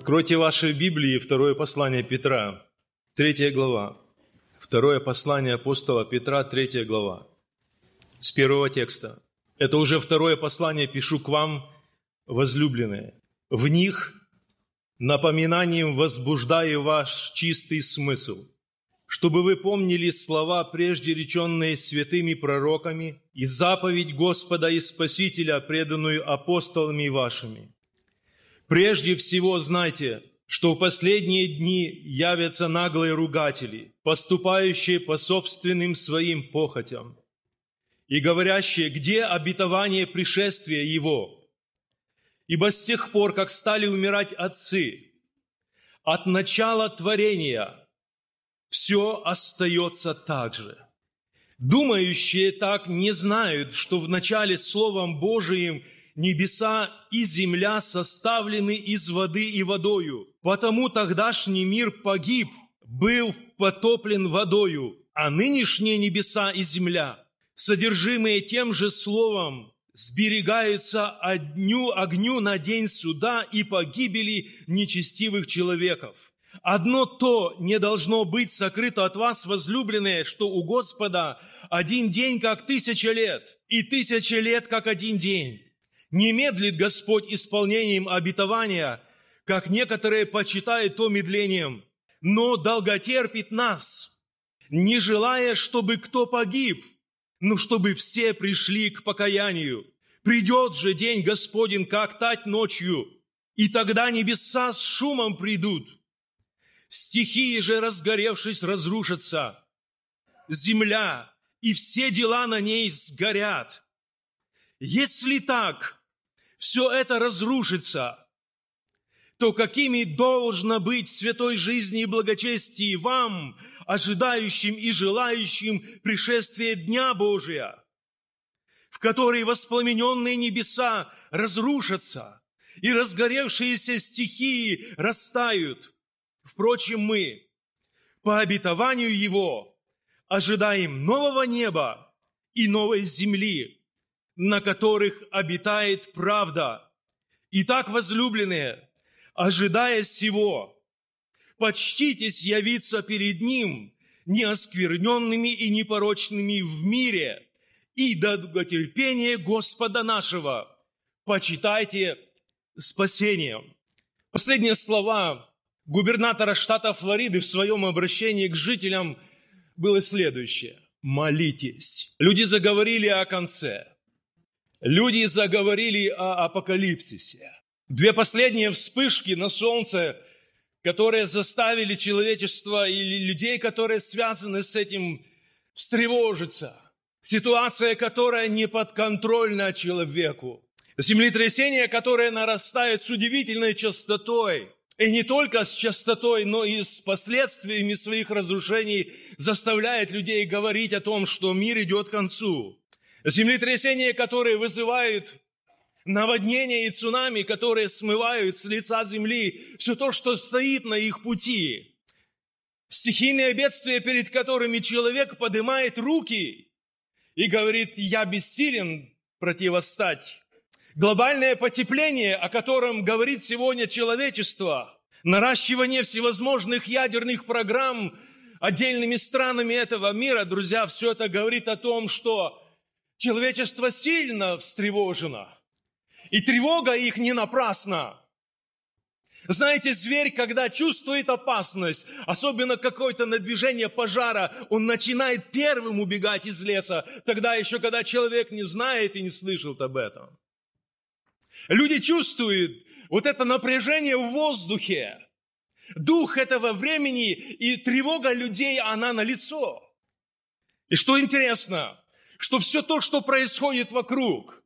Откройте ваши Библии, второе послание Петра, 3 глава. Второе послание апостола Петра, 3 глава, с первого текста. Это уже второе послание пишу к вам, возлюбленные. В них напоминанием возбуждаю ваш чистый смысл, чтобы вы помнили слова, прежде реченные святыми пророками, и заповедь Господа и Спасителя, преданную апостолами вашими. Прежде всего знайте, что в последние дни явятся наглые ругатели, поступающие по собственным своим похотям, и говорящие, где обетование пришествия Его? Ибо с тех пор, как стали умирать отцы, от начала творения все остается так же. Думающие так не знают, что в начале Словом Божиим небеса и земля составлены из воды и водою. Потому тогдашний мир погиб, был потоплен водою, а нынешние небеса и земля, содержимые тем же словом, сберегаются огню на день суда и погибели нечестивых человеков. Одно то не должно быть сокрыто от вас, возлюбленные, что у Господа один день, как 1000 лет, и 1000 лет, как один день. Не медлит Господь исполнением обетования, как некоторые почитают то медлением, но долготерпит нас, не желая, чтобы кто погиб, но чтобы все пришли к покаянию. Придет же день Господень, как тать ночью, и тогда небеса с шумом придут. Стихии же, разгоревшись, разрушатся. Земля и все дела на ней сгорят. Если так, все это разрушится, то какими должно быть святой жизни и благочестии вам, ожидающим и желающим пришествия Дня Божия, в который воспламененные небеса разрушатся и разгоревшиеся стихии растают. Впрочем, мы, по обетованию Его, ожидаем нового неба и новой земли, на которых обитает правда. Итак, возлюбленные, ожидая сего, почтитесь явиться перед Ним неоскверненными и непорочными в мире, и до долготерпения Господа нашего почитайте спасением. Последние слова губернатора штата Флориды в своем обращении к жителям было следующее: молитесь. Люди заговорили о конце. Люди заговорили о апокалипсисе. Две последние вспышки на солнце, которые заставили человечество или людей, которые связаны с этим, встревожиться. Ситуация, которая не подконтрольна человеку. Землетрясение, которое нарастает с удивительной частотой. И не только с частотой, но и с последствиями своих разрушений заставляет людей говорить о том, что мир идет к концу. Землетрясения, которые вызывают наводнения и цунами, которые смывают с лица земли все то, что стоит на их пути. Стихийные бедствия, перед которыми человек поднимает руки и говорит: «Я бессилен противостать». Глобальное потепление, о котором говорит сегодня человечество, наращивание всевозможных ядерных программ отдельными странами этого мира, друзья, все это говорит о том, что человечество сильно встревожено, и тревога их не напрасна. Знаете, зверь, когда чувствует опасность, особенно какое-то надвижение пожара, он начинает первым убегать из леса, тогда еще, когда человек не знает и не слышал об этом. Люди чувствуют вот это напряжение в воздухе, дух этого времени, и тревога людей, она налицо. И что интересно, что все то, что происходит вокруг,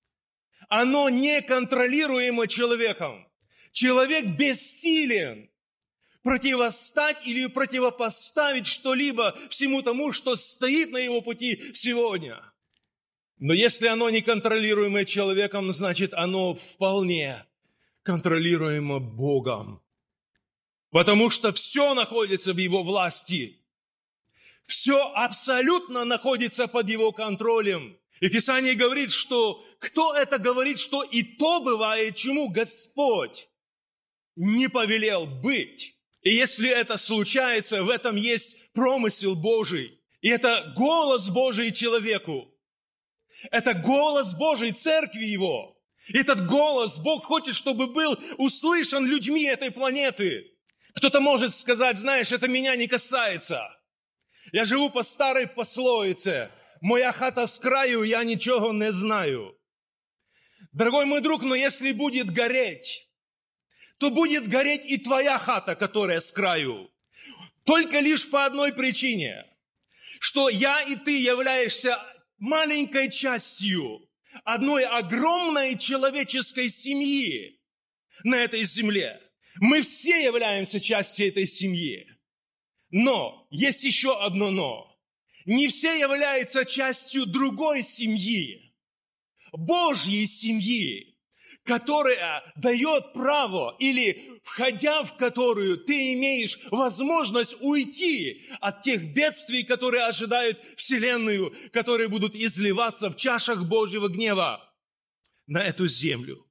оно неконтролируемо человеком. Человек бессилен противостать или противопоставить что-либо всему тому, что стоит на его пути сегодня. Но если оно неконтролируемо человеком, значит, оно вполне контролируемо Богом. Потому что все находится в Его власти. Все абсолютно находится под Его контролем. И Писание говорит, что кто это говорит, что и то бывает, чему Господь не повелел быть. И если это случается, в этом есть промысел Божий. И это голос Божий человеку. Это голос Божий церкви Его. Этот голос Бог хочет, чтобы был услышан людьми этой планеты. Кто-то может сказать: знаешь, это меня не касается. Я живу по старой пословице: моя хата с краю, я ничего не знаю. Дорогой мой друг, но если будет гореть, то будет гореть и твоя хата, которая с краю. Только лишь по одной причине, что я и ты являешься маленькой частью одной огромной человеческой семьи на этой земле. Мы все являемся частью этой семьи. Но есть еще одно но. Не все являются частью другой семьи, Божьей семьи, которая дает право, или входя в которую ты имеешь возможность уйти от тех бедствий, которые ожидают Вселенную, которые будут изливаться в чашах Божьего гнева на эту землю.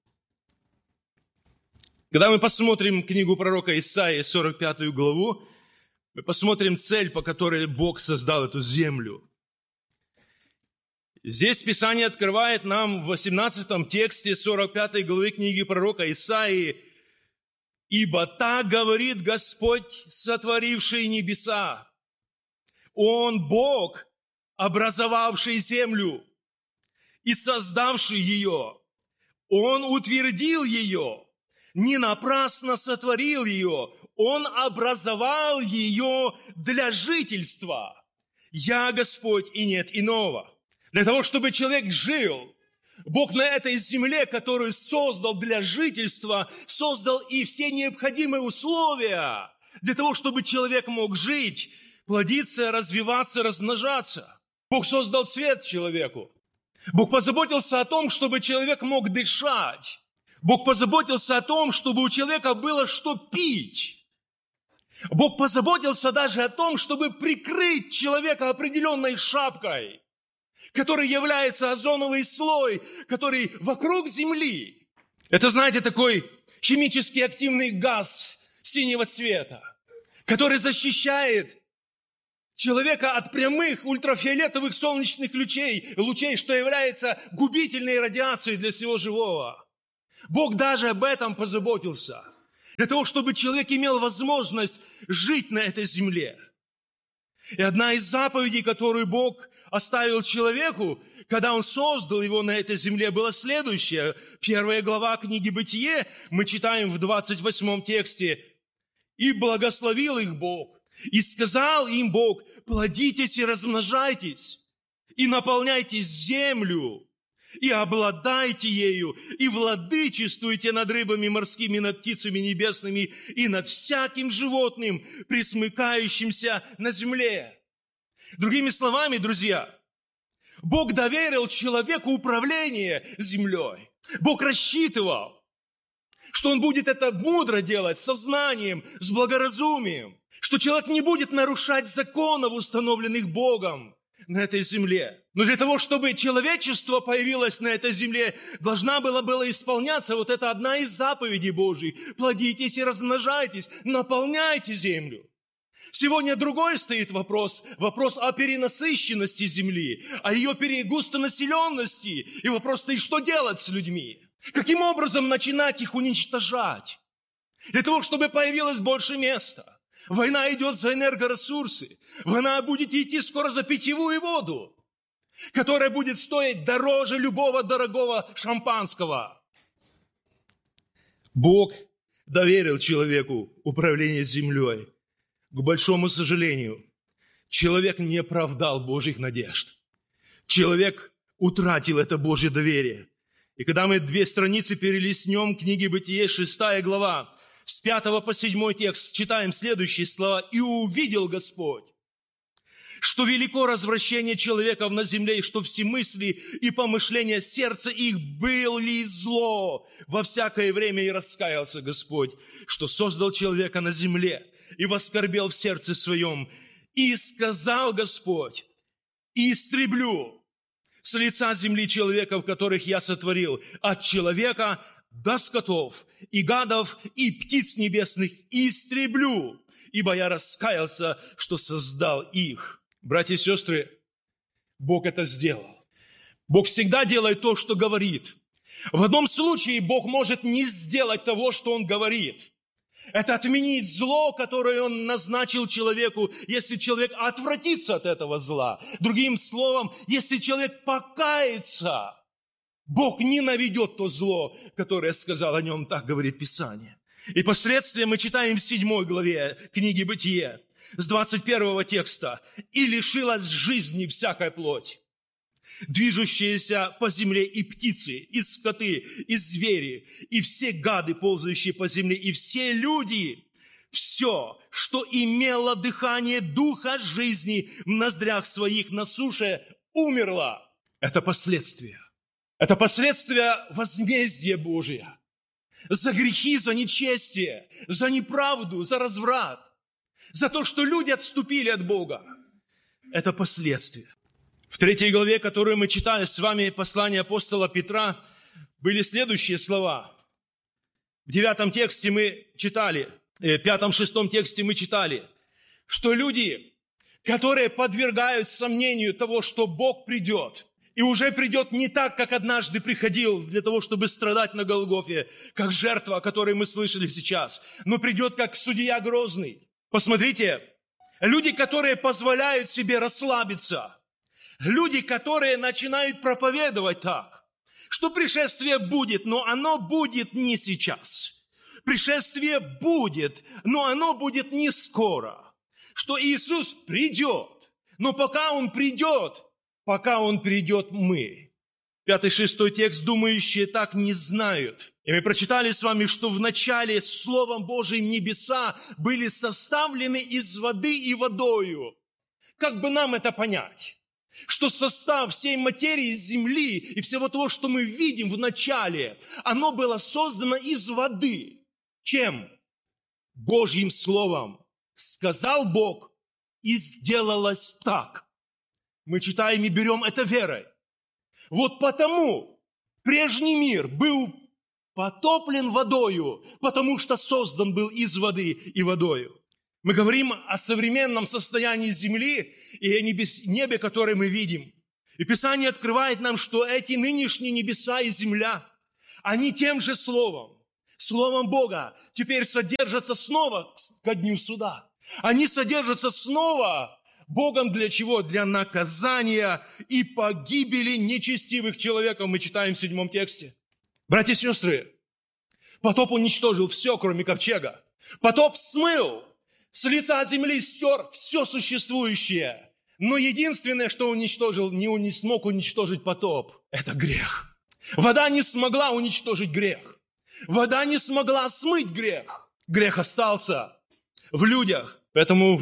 Когда мы посмотрим книгу пророка Исаии, 45 главу, мы посмотрим цель, по которой Бог создал эту землю. Здесь Писание открывает нам в 18 тексте 45 главы книги пророка Исаии: «Ибо так говорит Господь, сотворивший небеса. Он Бог, образовавший землю и создавший ее. Он утвердил ее, не напрасно сотворил ее. Он образовал ее для жительства. Я Господь, и нет иного». Для того, чтобы человек жил, Бог на этой земле, которую создал для жительства, создал и все необходимые условия для того, чтобы человек мог жить, плодиться, развиваться, размножаться. Бог создал свет человеку. Бог позаботился о том, чтобы человек мог дышать. Бог позаботился о том, чтобы у человека было что пить. Бог позаботился даже о том, чтобы прикрыть человека определенной шапкой, который является озоновый слой, который вокруг Земли. Это, знаете, такой химически активный газ синего цвета, который защищает человека от прямых ультрафиолетовых солнечных лучей, что является губительной радиацией для всего живого. Бог даже об этом позаботился, для того, чтобы человек имел возможность жить на этой земле. И одна из заповедей, которую Бог оставил человеку, когда Он создал его на этой земле, была следующая. 1 глава книги «Бытие», мы читаем в 28 тексте: «И благословил их Бог, и сказал им Бог: плодитесь и размножайтесь, и наполняйте землю, и обладайте ею, и владычествуйте над рыбами морскими, над птицами небесными, и над всяким животным, пресмыкающимся на земле». Другими словами, друзья, Бог доверил человеку управление землей. Бог рассчитывал, что он будет это мудро делать, с сознанием, с благоразумием, что человек не будет нарушать законов, установленных Богом на этой земле. Но для того, чтобы человечество появилось на этой земле, должна была исполняться вот эта одна из заповедей Божьих: плодитесь и размножайтесь, наполняйте землю. Сегодня другой стоит вопрос о перенасыщенности земли, о ее густонаселенности, и вопрос стоит: что делать с людьми? Каким образом начинать их уничтожать? Для того, чтобы появилось больше места. Война идет за энергоресурсы. Война будет идти скоро за питьевую воду, которая будет стоить дороже любого дорогого шампанского. Бог доверил человеку управление землей. К большому сожалению, человек не оправдал Божьих надежд. Человек утратил это Божье доверие. И когда мы 2 страницы перелистнем книги Бытие, 6 глава, с 5 по 7 текст, читаем следующие слова: «И увидел Господь, что велико развращение человеков на земле, и что все мысли и помышления сердца их были зло во всякое время, и раскаялся Господь, что создал человека на земле, и воскорбел в сердце своем. И сказал Господь: истреблю с лица земли человеков, которых я сотворил, от человека до скотов, и гадов, и птиц небесных, и истреблю, ибо я раскаялся, что создал их». Братья и сестры, Бог это сделал. Бог всегда делает то, что говорит. В одном случае Бог может не сделать того, что Он говорит. Это отменить зло, которое Он назначил человеку, если человек отвратится от этого зла. Другим словом, если человек покается, Бог не наведет то зло, которое сказал о нем, так говорит Писание. И последствия мы читаем в 7 главе книги «Бытие», с 21 текста. «И лишилась жизни всякая плоть, движущиеся по земле, и птицы, и скоты, и звери, и все гады, ползающие по земле, и все люди, все, что имело дыхание духа жизни в ноздрях своих на суше, умерло». Это последствия. Это последствия возмездия Божия за грехи, за нечестие, за неправду, за разврат, за то, что люди отступили от Бога. Это последствия. В 3 главе, которую мы читали с вами, послание апостола Петра, были следующие слова. В 9 тексте мы читали, 5-6 тексте мы читали, что люди, которые подвергают сомнению того, что Бог придет, и уже придет не так, как однажды приходил для того, чтобы страдать на Голгофе, как жертва, о которой мы слышали сейчас, но придет как судья грозный. Посмотрите, люди, которые позволяют себе расслабиться, люди, которые начинают проповедовать так, что пришествие будет, но оно будет не сейчас. Пришествие будет, но оно будет не скоро. Что Иисус придет, но пока Он придет, мы. 5-6 текст, думающие так не знают. И мы прочитали с вами, что в начале Словом Божиим небеса были составлены из воды и водою. Как бы нам это понять? Что состав всей материи земли и всего того, что мы видим в начале, оно было создано из воды. Чем? Божьим Словом. Сказал Бог, и сделалось так. Мы читаем и берем это верой. Вот потому прежний мир был потоплен водою, потому что создан был из воды и водою. Мы говорим о современном состоянии земли и о небе, которое мы видим. И Писание открывает нам, что эти нынешние небеса и земля, они тем же Словом Бога, теперь содержатся снова ко дню суда. Они содержатся снова Богом для чего? Для наказания и погибели нечестивых человеков. Мы читаем в 7 тексте. Братья и сестры, потоп уничтожил все, кроме ковчега. Потоп смыл с лица земли, стер все существующее. Но единственное, что уничтожил, не смог уничтожить потоп, это грех. Вода не смогла уничтожить грех. Вода не смогла смыть грех. Грех остался в людях. Поэтому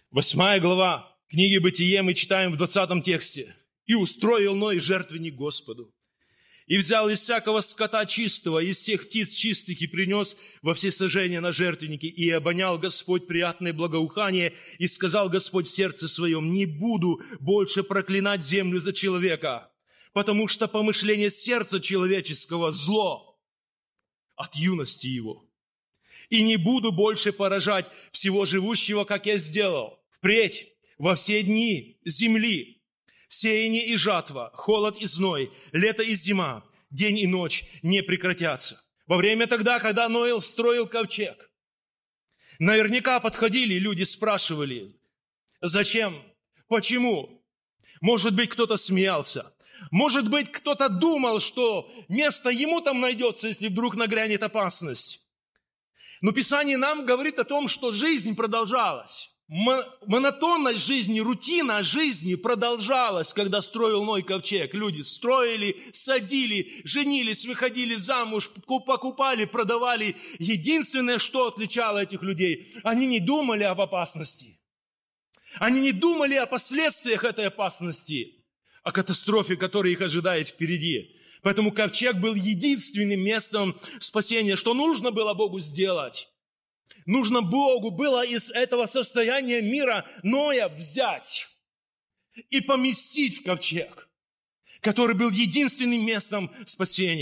8 глава книги «Бытие» мы читаем в 20 тексте. «И устроил Ной жертвенник Господу, и взял из всякого скота чистого, из всех птиц чистых, и принес во всесожжение на жертвенники, и обонял Господь приятное благоухание, и сказал Господь в сердце своем: не буду больше проклинать землю за человека, потому что помышление сердца человеческого зло от юности его. И не буду больше поражать всего живущего, как я сделал. Впредь во все дни земли, сеяние и жатва, холод и зной, лето и зима, день и ночь не прекратятся». Во время тогда, когда Ноил строил ковчег, наверняка подходили люди, спрашивали: зачем? Почему? Может быть, кто-то смеялся. Может быть, кто-то думал, что место ему там найдется, если вдруг нагрянет опасность. Но Писание нам говорит о том, что жизнь продолжалась. Монотонность жизни, рутина жизни продолжалась, когда строил Ной ковчег. Люди строили, садили, женились, выходили замуж, покупали, продавали. Единственное, что отличало этих людей, они не думали об опасности. Они не думали о последствиях этой опасности, о катастрофе, которая их ожидает впереди. Поэтому ковчег был единственным местом спасения. Что нужно было Богу сделать? Нужно Богу было из этого состояния мира Ноя взять и поместить в ковчег, который был единственным местом спасения.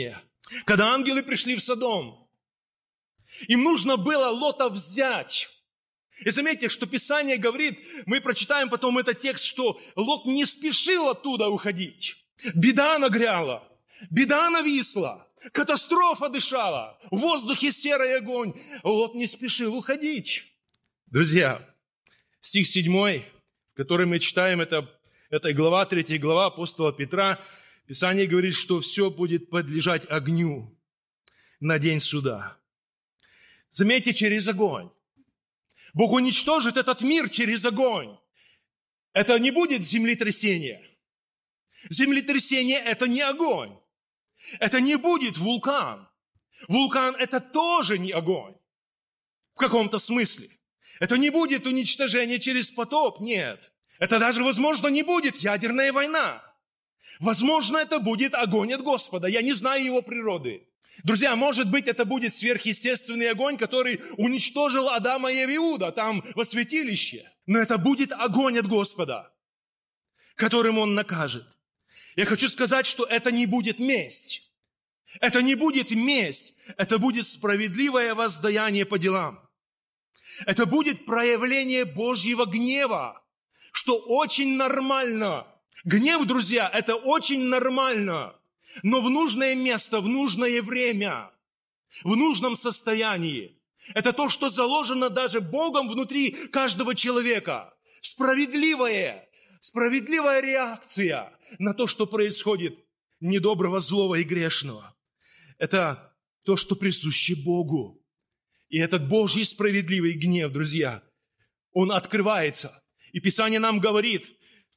Когда ангелы пришли в Содом, им нужно было Лота взять. И заметьте, что Писание говорит, мы прочитаем потом этот текст, что Лот не спешил оттуда уходить. Беда нагряла, беда нависла, катастрофа дышала, в воздухе серый огонь. Лот не спешил уходить. Друзья, стих 7, который мы читаем, это глава, 3 глава апостола Петра. Писание говорит, что все будет подлежать огню на день суда. Заметьте, через огонь. Бог уничтожит этот мир через огонь. Это не будет землетрясение. Землетрясение – это не огонь. Это не будет вулкан. Вулкан – это тоже не огонь. В каком-то смысле. Это не будет уничтожение через потоп, нет. Это даже, возможно, не будет ядерная война. Возможно, это будет огонь от Господа. Я не знаю его природы. Друзья, может быть, это будет сверхъестественный огонь, который уничтожил Адама и Иуда там во святилище. Но это будет огонь от Господа, которым Он накажет. Я хочу сказать, что это не будет месть. Это не будет месть. Это будет справедливое воздаяние по делам. Это будет проявление Божьего гнева, что очень нормально. Гнев, друзья, это очень нормально. Но в нужное место, в нужное время, в нужном состоянии. Это то, что заложено даже Богом внутри каждого человека. Справедливая реакция на то, что происходит недоброго, злого и грешного. Это то, что присуще Богу. И этот Божий справедливый гнев, друзья, он открывается. И Писание нам говорит,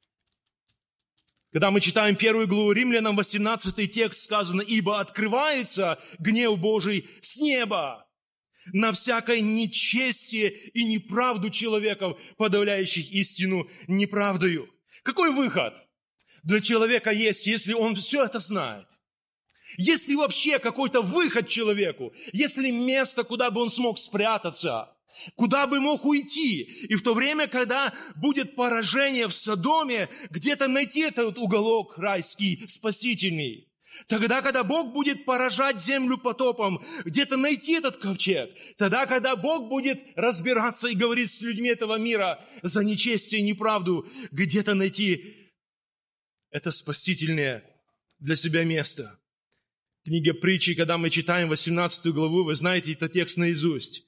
когда мы читаем 1 главу Римлянам, 18 текст сказано, «Ибо открывается гнев Божий с неба на всякое нечестие и неправду человеков, подавляющих истину неправдою». Какой выход для человека есть, если он все это знает? Есть ли вообще какой-то выход человеку? Есть ли место, куда бы он смог спрятаться? Куда бы мог уйти? И в то время, когда будет поражение в Содоме, где-то найти этот уголок райский, спасительный. Тогда, когда Бог будет поражать землю потопом, где-то найти этот ковчег. Тогда, когда Бог будет разбираться и говорить с людьми этого мира за нечестие и неправду, где-то найти это спасительное для себя место. Книга Притчи, когда мы читаем 18 главу, вы знаете этот текст наизусть.